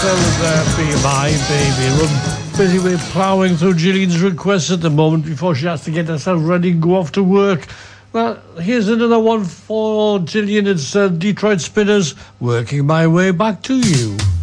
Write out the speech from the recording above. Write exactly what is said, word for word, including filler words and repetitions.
That was uh, Be My Baby. We're busy with ploughing through Gillian's requests at the moment before she has to get herself ready and go off to work. Well, here's another one for Gillian. It's uh, Detroit Spinners, Working My Way Back to You.